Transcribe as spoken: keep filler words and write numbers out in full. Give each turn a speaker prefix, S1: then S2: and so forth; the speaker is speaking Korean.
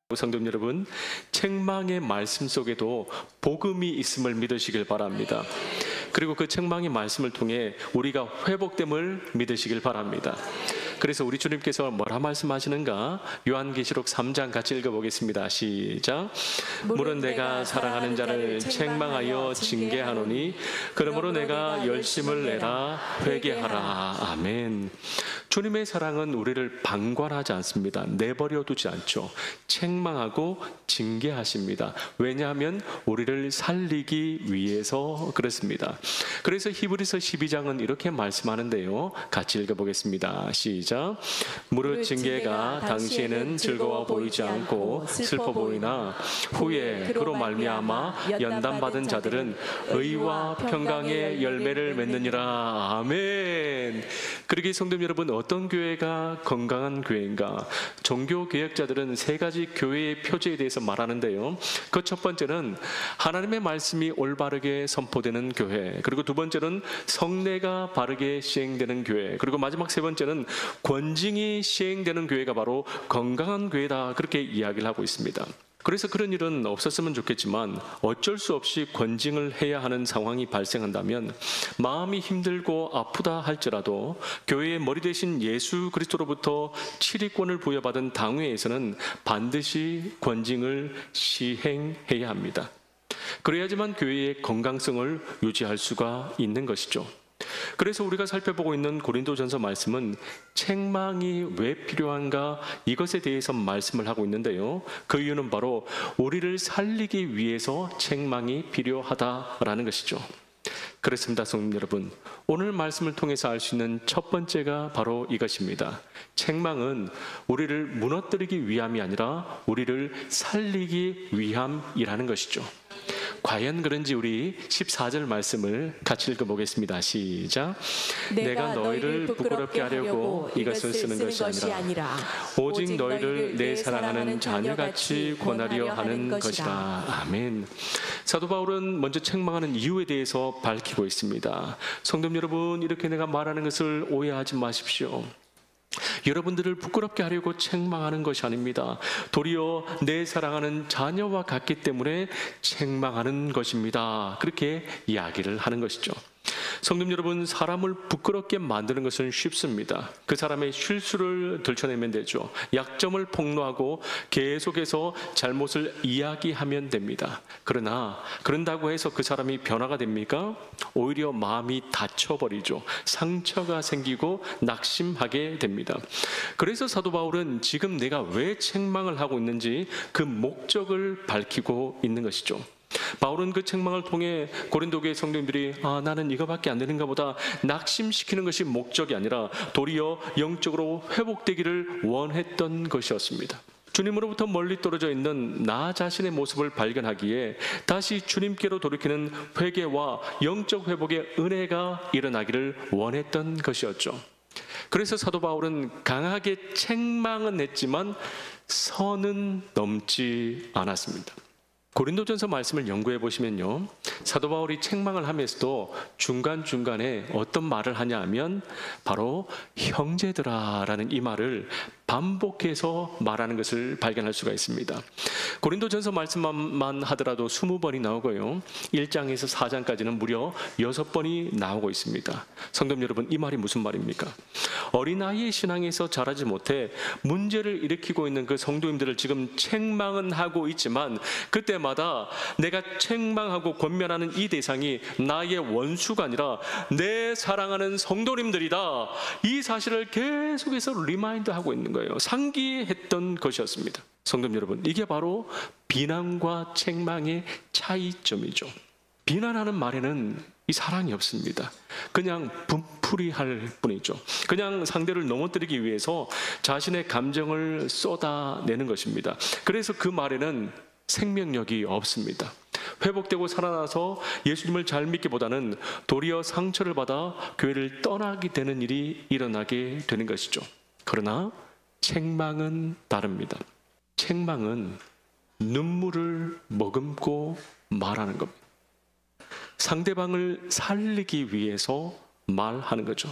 S1: 성도 여러분, 책망의 말씀 속에도 복음이 있음을 믿으시길 바랍니다. 그리고 그 책망의 말씀을 통해 우리가 회복됨을 믿으시길 바랍니다. 그래서 우리 주님께서 뭐라 말씀하시는가? 요한계시록 삼 장 같이 읽어보겠습니다. 시작. 물은 내가 사랑하는 자를 책망하여 징계하노니 그러므로 내가 열심을 내라 회개하라. 아멘. 주님의 사랑은 우리를 방관하지 않습니다. 내버려 두지 않죠. 책망하고 징계하십니다. 왜냐하면 우리를 살리기 위해서 그렇습니다. 그래서 히브리서 십이 장은 이렇게 말씀하는데요. 같이 읽어보겠습니다. 시작. 무릇 징계가 당시에는 즐거워 보이지 않고 슬퍼 보이나 후에 그로 말미암아 연단받은 자들은 의와 평강의 열매를 맺느니라. 아멘. 그러기에 성도 여러분, 어떤 교회가 건강한 교회인가? 종교개혁자들은 세 가지 교회의 표제에 대해서 말하는데요. 그 첫 번째는 하나님의 말씀이 올바르게 선포되는 교회, 그리고 두 번째는 성례가 바르게 시행되는 교회, 그리고 마지막 세 번째는 권징이 시행되는 교회가 바로 건강한 교회다, 그렇게 이야기를 하고 있습니다. 그래서 그런 일은 없었으면 좋겠지만 어쩔 수 없이 권징을 해야 하는 상황이 발생한다면 마음이 힘들고 아프다 할지라도 교회의 머리 대신 예수 그리스도로부터 치리권을 부여받은 당회에서는 반드시 권징을 시행해야 합니다. 그래야지만 교회의 건강성을 유지할 수가 있는 것이죠. 그래서 우리가 살펴보고 있는 고린도전서 말씀은 책망이 왜 필요한가, 이것에 대해서 말씀을 하고 있는데요. 그 이유는 바로 우리를 살리기 위해서 책망이 필요하다라는 것이죠. 그렇습니다, 성도 여러분. 오늘 말씀을 통해서 알 수 있는 첫 번째가 바로 이것입니다. 책망은 우리를 무너뜨리기 위함이 아니라 우리를 살리기 위함이라는 것이죠. 과연 그런지 우리 십사 절 말씀을 같이 읽어보겠습니다. 시작. 내가 너희를 부끄럽게 하려고 이것을 쓰는 것이 아니라 오직 너희를 내 사랑하는 자녀같이 권하려 하는 것이라. 아멘. 사도 바울은 먼저 책망하는 이유에 대해서 밝히고 있습니다. 성도 여러분, 이렇게 내가 말하는 것을 오해하지 마십시오. 여러분들을 부끄럽게 하려고 책망하는 것이 아닙니다. 도리어 내 사랑하는 자녀와 같기 때문에 책망하는 것입니다. 그렇게 이야기를 하는 것이죠. 성도 여러분, 사람을 부끄럽게 만드는 것은 쉽습니다. 그 사람의 실수를 들춰내면 되죠. 약점을 폭로하고 계속해서 잘못을 이야기하면 됩니다. 그러나 그런다고 해서 그 사람이 변화가 됩니까? 오히려 마음이 다쳐버리죠. 상처가 생기고 낙심하게 됩니다. 그래서 사도 바울은 지금 내가 왜 책망을 하고 있는지 그 목적을 밝히고 있는 것이죠. 바울은 그 책망을 통해 고린도 교회 성도님들이 아, 나는 이거밖에 안 되는가 보다 낙심시키는 것이 목적이 아니라 도리어 영적으로 회복되기를 원했던 것이었습니다. 주님으로부터 멀리 떨어져 있는 나 자신의 모습을 발견하기에 다시 주님께로 돌이키는 회개와 영적 회복의 은혜가 일어나기를 원했던 것이었죠. 그래서 사도 바울은 강하게 책망은 했지만 선은 넘지 않았습니다. 고린도전서 말씀을 연구해 보시면요, 사도 바울이 책망을 하면서도 중간중간에 어떤 말을 하냐 하면 바로 형제들아 라는 이 말을 반복해서 말하는 것을 발견할 수가 있습니다. 고린도전서 말씀만 하더라도 이십 번이 나오고요, 일 장에서 사 장까지는 무려 여섯 번이 나오고 있습니다. 성도 여러분, 이 말이 무슨 말입니까? 어린아이의 신앙에서 자라지 못해 문제를 일으키고 있는 그 성도님들을 지금 책망은 하고 있지만 그때마다 내가 책망하고 권면하는 이 대상이 나의 원수가 아니라 내 사랑하는 성도님들이다, 이 사실을 계속해서 리마인드하고 있는 거예요. 상기했던 것이었습니다. 성도 여러분, 이게 바로 비난과 책망의 차이점이죠. 비난하는 말에는 이 사랑이 없습니다. 그냥 분풀이할 뿐이죠. 그냥 상대를 넘어뜨리기 위해서 자신의 감정을 쏟아내는 것입니다. 그래서 그 말에는 생명력이 없습니다. 회복되고 살아나서 예수님을 잘 믿기보다는 도리어 상처를 받아 교회를 떠나게 되는 일이 일어나게 되는 것이죠. 그러나 책망은 다릅니다. 책망은 눈물을 머금고 말하는 겁니다. 상대방을 살리기 위해서 말하는 거죠.